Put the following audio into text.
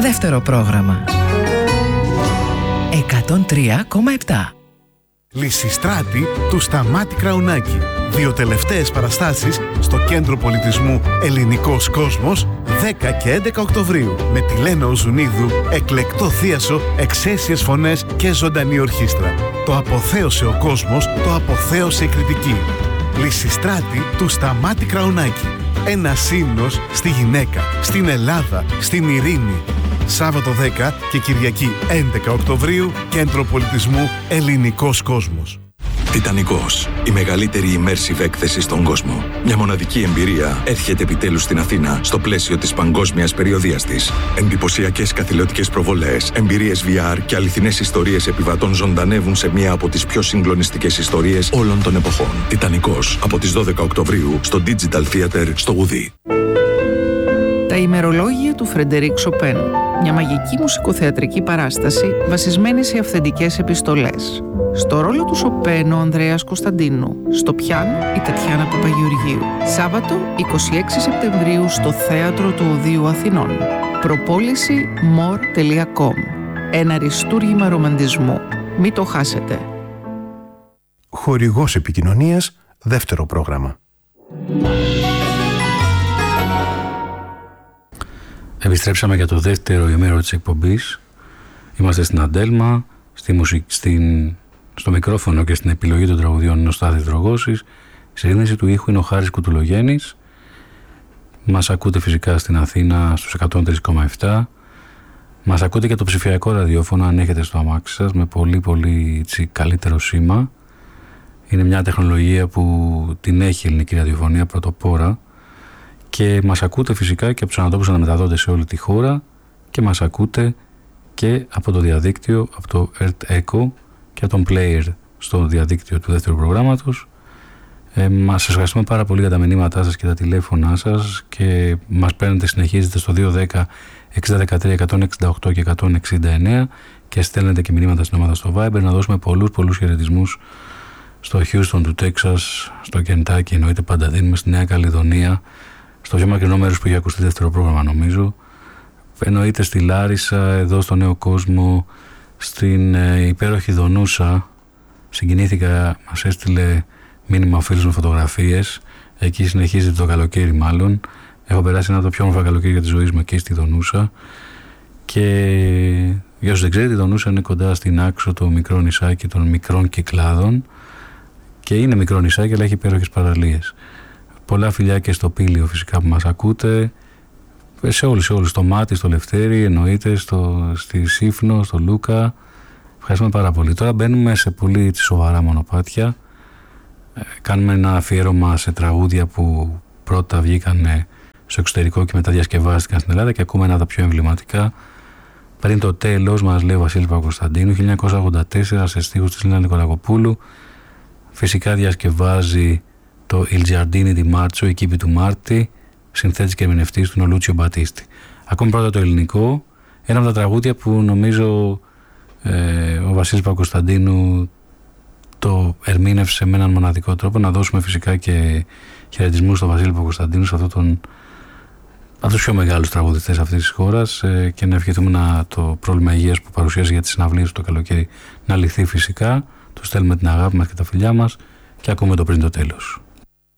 δεύτερο πρόγραμμα. 103,7. Λυσιστράτη του Σταμάτη Κραουνάκη. 2 τελευταίες παραστάσεις στο Κέντρο Πολιτισμού Ελληνικός Κόσμος 10 και 11 Οκτωβρίου με τη Λένα Οζουνίδου, εκλεκτό θίασο, εξαίσιες φωνές και ζωντανή ορχήστρα. Το αποθέωσε ο κόσμος, το αποθέωσε η κριτική. Λυσιστράτη του Σταμάτη Κραουνάκη. Ένα ύμνος στη γυναίκα, στην Ελλάδα, στην ειρήνη. Σάββατο 10 και Κυριακή 11 Οκτωβρίου, Κέντρο Πολιτισμού Ελληνικός Κόσμος. Τιτανικός, η μεγαλύτερη immersive έκθεση στον κόσμο. Μια μοναδική εμπειρία έρχεται επιτέλους στην Αθήνα στο πλαίσιο της παγκόσμιας περιοδίας της. Εντυπωσιακές καθηλωτικές προβολές, εμπειρίες VR και αληθινές ιστορίες επιβατών ζωντανεύουν σε μία από τις πιο συγκλονιστικές ιστορίες όλων των εποχών. Τιτανικός, από τις 12 Οκτωβρίου στο Digital Theater στο Γουδί. Τα ημερολόγια του Φρεντερίκ Σοπέν. Μια μαγική μουσικοθεατρική παράσταση βασισμένη σε αυθεντικές επιστολές. Στο ρόλο του Σοπέν ο Ανδρέας Κωνσταντίνου. Στο πιάνο η Τατιάνα Παπαγεωργίου. Σάββατο 26 Σεπτεμβρίου στο Θέατρο του Οδείου Αθηνών. Προπόληση more.com. Ένα αριστούργημα ρομαντισμού. Μην το χάσετε. Χορηγός επικοινωνίας, δεύτερο πρόγραμμα. Επιστρέψαμε για το δεύτερο ημέρο της εκπομπής. Είμαστε στην Αντέλμα, στο μικρόφωνο και στην επιλογή των τραγουδιών είναι ο Στάθης Δρογώσης. Η συγγνώμηση του ήχου είναι ο Χάρης Κουτουλογέννης. Μας ακούτε φυσικά στην Αθήνα στους 103,7. Μας ακούτε και το ψηφιακό ραδιόφωνο αν έχετε στο αμάξι σας με πολύ πολύ καλύτερο σήμα. Είναι μια τεχνολογία που την έχει η ελληνική ραδιοφωνία πρωτοπόρα. Και μας ακούτε φυσικά και από τους ανατόπους αναμεταδόντες σε όλη τη χώρα και μας ακούτε και από το διαδίκτυο, από το Earth Echo και από τον player στο διαδίκτυο του δεύτερου προγράμματος. Σας ευχαριστούμε πάρα πολύ για τα μηνύματά σας και τα τηλέφωνά σας και μας παίρνετε, συνεχίζετε στο 210 6013 168 και 169 και στέλνετε και μηνύματα στην ομάδα στο Viber. Να δώσουμε πολλούς χαιρετισμούς στο Houston του Τέξας, στο Kentucky, εννοείται πάντα δίνουμε, στη Νέα Καλλιδονία, στο πιο μακρινό μέρος που έχει ακουστεί δεύτερο πρόγραμμα νομίζω, εννοείται στη Λάρισα, εδώ στο Νέο Κόσμο, στην υπέροχη Δονούσα. Συγκινήθηκα, μας έστειλε μήνυμα ο φίλος με φωτογραφίες, εκεί συνεχίζεται το καλοκαίρι μάλλον. Έχω περάσει ένα από τα πιο όμορφα καλοκαίρια της ζωής μου εκεί στη Δονούσα και για όσους δεν ξέρετε η Δονούσα είναι κοντά στην Άξο, το μικρό νησάκι των μικρών Κυκλάδων και είναι μικρό νησάκι αλλά έχει υπέροχες παραλίες. Πολλά φιλιά και στο Πήλιο φυσικά που μας ακούτε, σε όλους, στο Μάτι, στο Λευτέρι, εννοείται, στη Σύφνο, στο Λούκα. Ευχαριστούμε πάρα πολύ. Τώρα μπαίνουμε σε πολύ σοβαρά μονοπάτια. Κάνουμε ένα αφιέρωμα σε τραγούδια που πρώτα βγήκαν στο εξωτερικό και μετά διασκευάστηκαν στην Ελλάδα και ακούμε ένα από τα πιο εμβληματικά. Πριν το τέλος, μας λέει ο Βασίλης Παπακοσταντίνου, 1984, σε στίχους της Λίνα Νικολακοπούλου. Φυσικά διασκευάζει το Il Giardini di Marzo, η κήπη του Μάρτη, συνθέτης και ερμηνευτής του είναι ο Λούτσιο Μπατίστη. Ακόμη πρώτα το ελληνικό, ένα από τα τραγούδια που νομίζω ο Βασίλης Παπακοσταντίνου το ερμήνευσε με έναν μοναδικό τρόπο. Να δώσουμε φυσικά και χαιρετισμούς στον Βασίλη Παπακοσταντίνου, σε από τους πιο μεγάλους τραγουδιστές αυτής της χώρας και να ευχηθούμε το πρόβλημα υγείας που παρουσίασε για τις συναυλίες του το καλοκαίρι να λυθεί φυσικά. Του στέλνουμε την αγάπη μας και τα φιλιά μας και ακούμε το πριν το τέλος.